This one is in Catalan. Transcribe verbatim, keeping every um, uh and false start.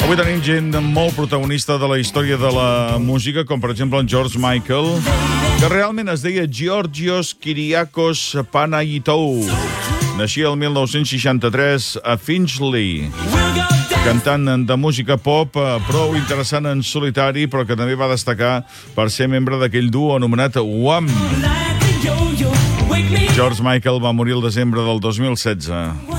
Avui tenim gent molt protagonista de la història de la música, com per exemple en George Michael, que realment es deia Georgios Kyriakos Panayitou. Naixia el mil nou-cents seixanta-tres a Finchley, cantant de música pop, prou interessant en solitari, però que també va destacar per ser membre d'aquell duo anomenat Wham! George Michael va morir el desembre del dos mil setze.